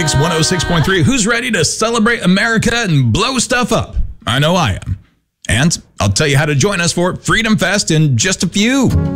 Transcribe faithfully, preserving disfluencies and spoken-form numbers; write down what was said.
Mix one oh six point three. Who's ready to celebrate America and blow stuff up? I know I am. And I'll tell you how to join us for Freedom Fest in just a few.